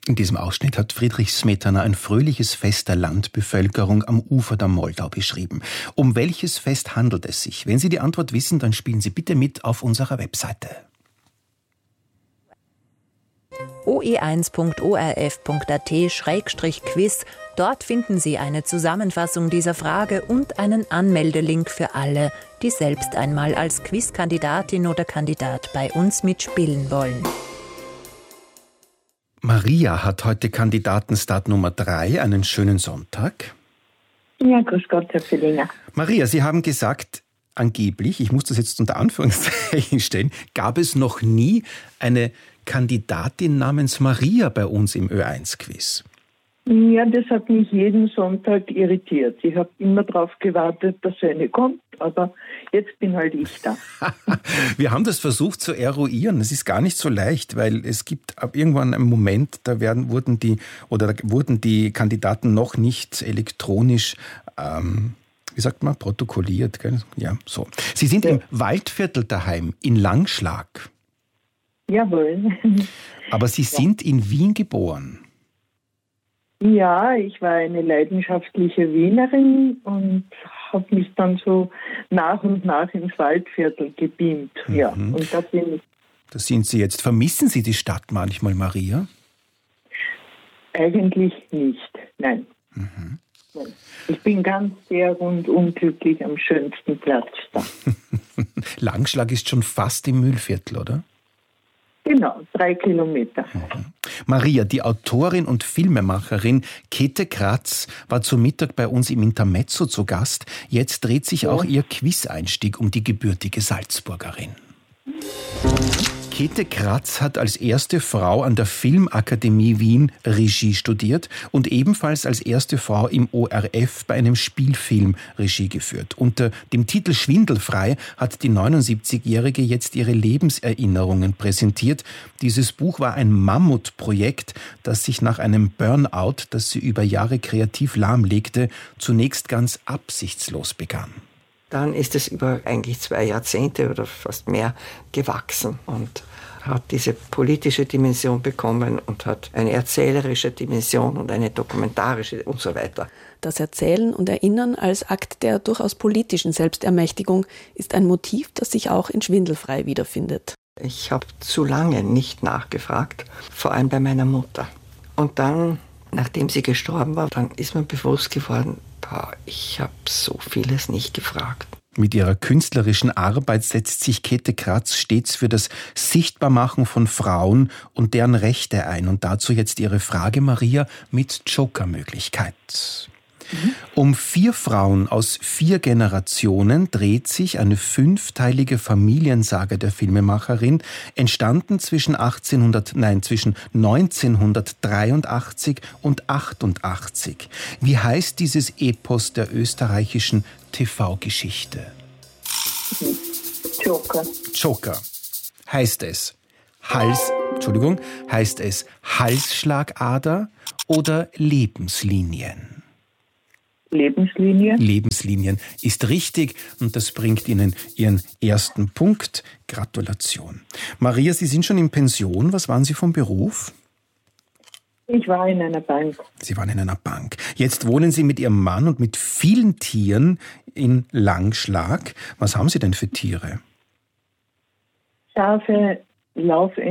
In diesem Ausschnitt hat Friedrich Smetana ein fröhliches Fest der Landbevölkerung am Ufer der Moldau beschrieben. Um welches Fest handelt es sich? Wenn Sie die Antwort wissen, dann spielen Sie bitte mit auf unserer Webseite. oe1.orf.at/quiz. Dort finden Sie eine Zusammenfassung dieser Frage und einen Anmeldelink für alle, die selbst einmal als Quizkandidatin oder Kandidat bei uns mitspielen wollen. Maria hat heute Kandidatenstart Nummer 3. Einen schönen Sonntag. Ja, grüß Gott, Herr Fellinger. Maria, Sie haben gesagt, angeblich, ich muss das jetzt unter Anführungszeichen stellen, gab es noch nie eine Kandidatin namens Maria bei uns im Ö1-Quiz. Ja, das hat mich jeden Sonntag irritiert. Ich habe immer darauf gewartet, dass eine kommt, aber jetzt bin halt ich da. Wir haben das versucht zu eruieren. Es ist gar nicht so leicht, weil es gibt ab irgendwann einen Moment, da wurden die Kandidaten noch nicht elektronisch protokolliert. Gell? Ja, so. Sie sind im Waldviertel daheim, in Langschlag. Jawohl. Aber Sie sind in Wien geboren. Ja, ich war eine leidenschaftliche Wienerin und habe mich dann so nach und nach ins Waldviertel gebeamt. Ja, und da bin ich. Da sind Sie jetzt. Vermissen Sie die Stadt manchmal, Maria? Eigentlich nicht, nein. Ich bin ganz sehr und unglücklich am schönsten Platz da. Langschlag ist schon fast im Mühlviertel, oder? Genau, 3 Kilometer. Maria, die Autorin und Filmemacherin Käthe Kratz war zu Mittag bei uns im Intermezzo zu Gast. Jetzt dreht sich auch ihr Quiz-Einstieg um die gebürtige Salzburgerin. Käthe Kratz hat als erste Frau an der Filmakademie Wien Regie studiert und ebenfalls als erste Frau im ORF bei einem Spielfilm Regie geführt. Unter dem Titel Schwindelfrei hat die 79-Jährige jetzt ihre Lebenserinnerungen präsentiert. Dieses Buch war ein Mammutprojekt, das sich nach einem Burnout, das sie über Jahre kreativ lahmlegte, zunächst ganz absichtslos begann. Dann ist es über eigentlich 2 Jahrzehnte oder fast mehr gewachsen und hat diese politische Dimension bekommen und hat eine erzählerische Dimension und eine dokumentarische und so weiter. Das Erzählen und Erinnern als Akt der durchaus politischen Selbstermächtigung ist ein Motiv, das sich auch in Schwindelfrei wiederfindet. Ich habe zu lange nicht nachgefragt, vor allem bei meiner Mutter. Und dann, nachdem sie gestorben war, dann ist mir bewusst geworden, ich habe so vieles nicht gefragt. Mit ihrer künstlerischen Arbeit setzt sich Käthe Kratz stets für das Sichtbarmachen von Frauen und deren Rechte ein. Und dazu jetzt Ihre Frage, Maria, mit Joker-Möglichkeit. Um 4 Frauen aus 4 Generationen dreht sich eine 5-teilige Familiensage der Filmemacherin, entstanden zwischen 1983 und 88. Wie heißt dieses Epos der österreichischen TV-Geschichte? Joker. Heißt es Halsschlagader oder Lebenslinien? Lebenslinien ist richtig und das bringt Ihnen Ihren ersten Punkt. Gratulation. Maria, Sie sind schon in Pension. Was waren Sie vom Beruf? Ich war in einer Bank. Sie waren in einer Bank. Jetzt wohnen Sie mit Ihrem Mann und mit vielen Tieren in Langschlag. Was haben Sie denn für Tiere? Schafe, Laufenten.